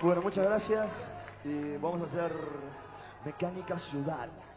Bueno, muchas gracias y vamos a hacer Mecánica Ciudad.